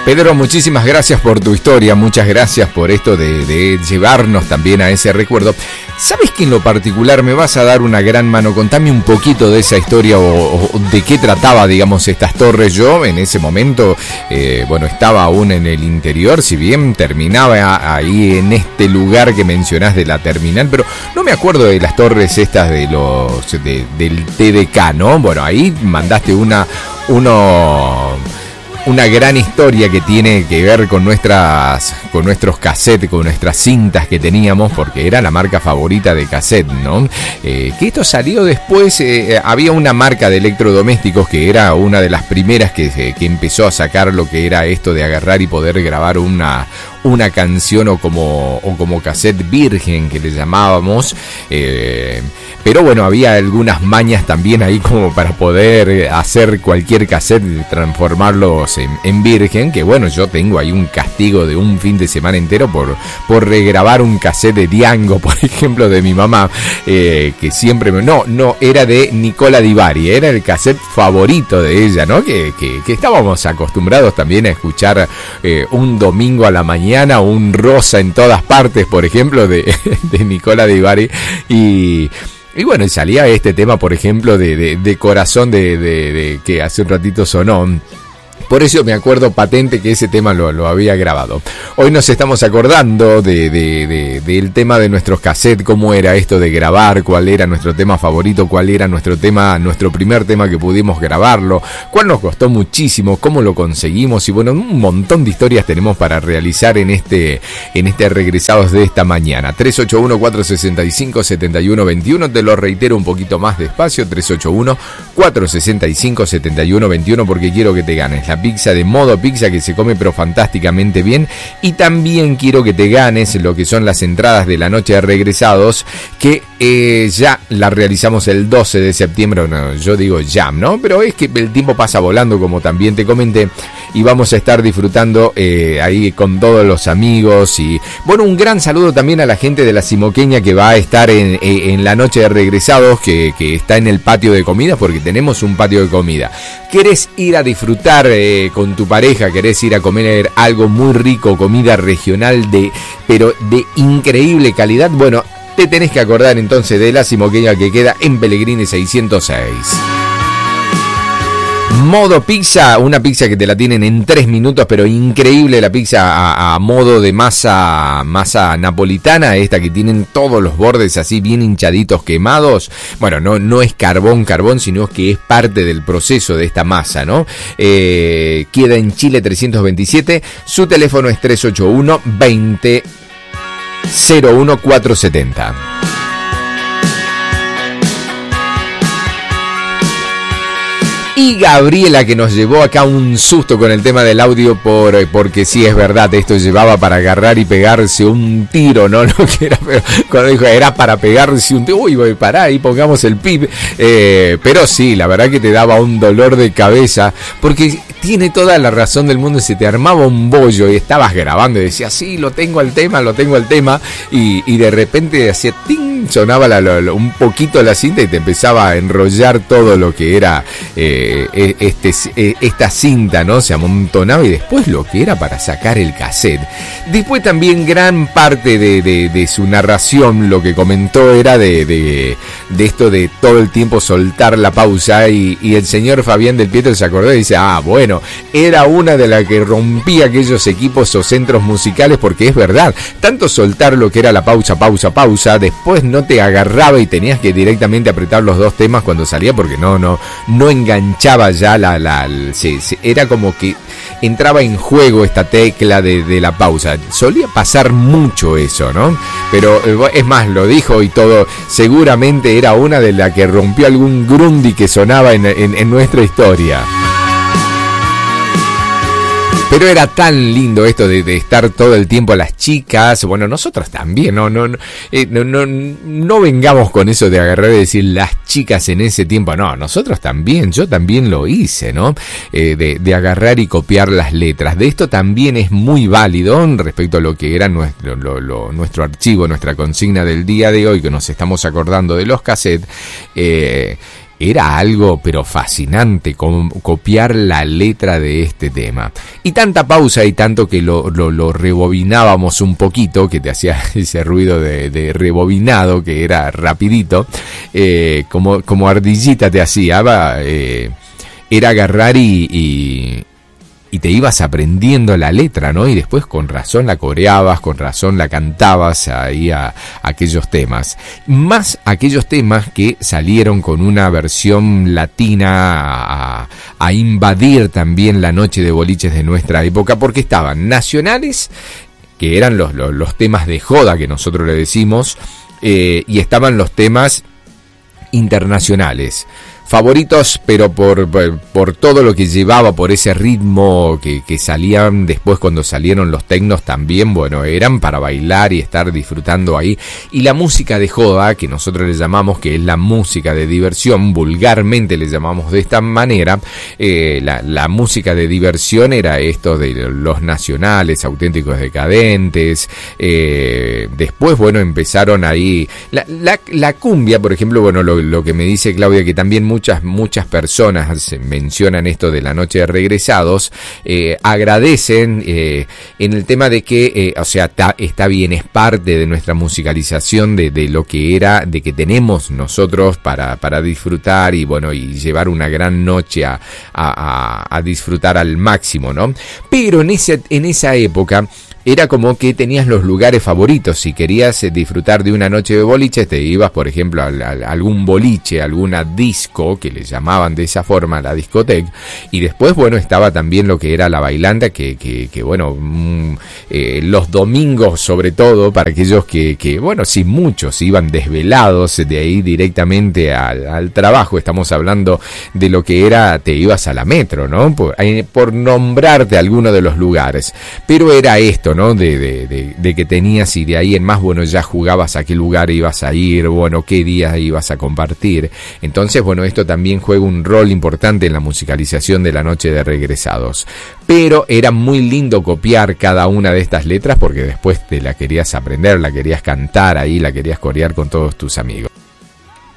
Pedro, muchísimas gracias por tu historia, muchas gracias por esto de llevarnos también a ese recuerdo. ¿Sabes que en lo particular me vas a dar una gran mano? Contame un poquito de esa historia o de qué trataba, digamos, estas torres. Yo en ese momento, estaba aún en el interior, si bien terminaba ahí en este lugar que mencionás de la terminal, pero no me acuerdo de las torres estas del TDK, ¿no? Bueno, ahí mandaste una gran historia que tiene que ver con nuestros cassettes, con nuestras cintas que teníamos, porque era la marca favorita de cassette, ¿no? Que esto salió después, había una marca de electrodomésticos que era una de las primeras que empezó a sacar lo que era esto de agarrar y poder grabar una canción o como cassette virgen que le llamábamos, pero bueno, había algunas mañas también ahí como para poder hacer cualquier cassette y transformarlos en virgen, que bueno, yo tengo ahí un castigo de un fin de semana entero por regrabar un cassette de Diango, por ejemplo, de mi mamá, que siempre no, era de Nicola Di Bari, era el cassette favorito de ella, ¿no? Que estábamos acostumbrados también a escuchar un domingo a la mañana, un Rosa en todas partes, por ejemplo, de Nicola Di Bari, y bueno, y salía este tema, por ejemplo, de Corazón de que hace un ratito sonó. Por eso me acuerdo patente que ese tema lo había grabado. Hoy nos estamos acordando del tema de nuestros cassettes, cómo era esto de grabar, cuál era nuestro tema favorito, cuál era nuestro primer tema que pudimos grabarlo, cuál nos costó muchísimo, cómo lo conseguimos, y bueno, un montón de historias tenemos para realizar en este Regresados de esta mañana. 381-465-7121, te lo reitero un poquito más despacio, 381-465-7121, porque quiero que te ganes la pizza de Modo Pizza, que se come pero fantásticamente bien, y también quiero que te ganes lo que son las entradas de la noche de Regresados, que ya la realizamos el 12 de septiembre, no, yo digo ya, ¿no? Pero es que el tiempo pasa volando, como también te comenté, y vamos a estar disfrutando ahí con todos los amigos. Y bueno, un gran saludo también a la gente de la Simoqueña que va a estar en la noche de Regresados, que está en el patio de comida, porque tenemos un patio de comida. ¿Querés ir a disfrutar con tu pareja? ¿Querés ir a comer algo muy rico, comida regional pero de increíble calidad? Bueno, te tenés que acordar entonces de la Simoqueña, que queda en Pellegrini 606. Modo Pizza, una pizza que te la tienen en 3 minutos, pero increíble la pizza a modo de masa napolitana, esta que tienen todos los bordes así bien hinchaditos, quemados. Bueno, no es carbón, sino que es parte del proceso de esta masa, ¿no? Queda en Chile 327, su teléfono es 381 20 01470. Y Gabriela, que nos llevó acá un susto con el tema del audio, porque sí, es verdad, esto llevaba para agarrar y pegarse un tiro, ¿no? Lo que era, pero cuando dijo era para pegarse un tiro, uy, pará, ahí pongamos el pip. Pero sí, la verdad que te daba un dolor de cabeza, porque tiene toda la razón del mundo, se te armaba un bollo y estabas grabando y decías, sí, lo tengo al tema, y de repente hacía ting, sonaba un poquito la cinta y te empezaba a enrollar todo lo que era esta cinta, ¿no? Se amontonaba, y después lo que era para sacar el cassette. Después también gran parte de su narración, lo que comentó era de esto de todo el tiempo soltar la pausa, y el señor Fabián del Pietro se acordó y dice, bueno, era una de las que rompía aquellos equipos o centros musicales, porque es verdad, tanto soltar lo que era la pausa, después no te agarraba y tenías que directamente apretar los dos temas cuando salía, porque no enganchaba ya era como que entraba en juego esta tecla de la pausa. Solía pasar mucho eso, ¿no? Pero es más, lo dijo y todo, seguramente era una de las que rompió algún Grundy que sonaba en nuestra historia. Pero era tan lindo esto de estar todo el tiempo las chicas, bueno, nosotros también, no vengamos con eso de agarrar y decir las chicas en ese tiempo, no, nosotros también, yo también lo hice, ¿no? De agarrar y copiar las letras. De esto también es muy válido respecto a lo que era nuestro archivo, nuestra consigna del día de hoy, que nos estamos acordando de los cassettes. era algo pero fascinante copiar la letra de este tema. Y tanta pausa y tanto que lo rebobinábamos un poquito, que te hacía ese ruido de rebobinado que era rapidito, como ardillita te hacía, era agarrar y te ibas aprendiendo la letra, ¿no? Y después con razón la coreabas, con razón la cantabas ahí a aquellos temas. Más aquellos temas que salieron con una versión latina a invadir también la noche de boliches de nuestra época, porque estaban nacionales, que eran los temas de joda que nosotros le decimos, y estaban los temas internacionales. Favoritos, pero por todo lo que llevaba, por ese ritmo que salían después cuando salieron los tecnos también, bueno, eran para bailar y estar disfrutando ahí. Y la música de joda, que nosotros le llamamos, que es la música de diversión, vulgarmente le llamamos de esta manera, la música de diversión era esto de los nacionales, Auténticos Decadentes, después, bueno, empezaron ahí, la cumbia, por ejemplo, bueno, lo que me dice Claudia, que también muchas personas mencionan esto de la noche de regresados, agradecen en el tema de que, o sea, está bien, es parte de nuestra musicalización de lo que era, de que tenemos nosotros para disfrutar y bueno, y llevar una gran noche a disfrutar al máximo, ¿no? Pero en esa época era como que tenías los lugares favoritos. Si querías disfrutar de una noche de boliches, te ibas, por ejemplo, a algún boliche, alguna disco, que le llamaban de esa forma, la discoteca. Y después, bueno, estaba también lo que era la bailanta, que bueno, los domingos, sobre todo, para aquellos que bueno, sí, muchos iban desvelados de ahí directamente al trabajo. Estamos hablando de lo que era, te ibas a la Metro, ¿no? Por nombrarte alguno de los lugares. Pero era esto, ¿no? De que tenías, y de ahí en más, bueno, ya jugabas a qué lugar ibas a ir, bueno, qué días ibas a compartir. Entonces, bueno, esto también juega un rol importante en la musicalización de la noche de regresados. Pero era muy lindo copiar cada una de estas letras, porque después te la querías aprender, la querías cantar ahí, la querías corear con todos tus amigos.